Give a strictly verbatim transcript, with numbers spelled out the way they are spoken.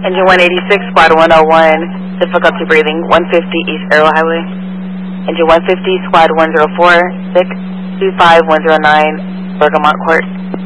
Engine one eighty-six, squad one oh one, difficulty breathing, one fifty East Arrow Highway. Engine one fifty, squad one oh four, six two five one oh nine, Bergamot Court.